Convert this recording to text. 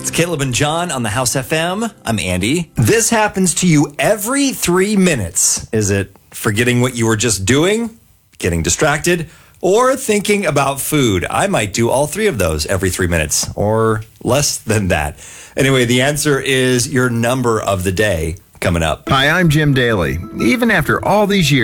It's Caleb and John on the House FM. I'm Andy. This happens to you every 3 minutes. Is it forgetting what you were just doing, getting distracted, or thinking about food? I might do all three of those every 3 minutes, or less than that. Anyway, the answer is your number of the day coming up. Hi, I'm Jim Daly. Even after all these years,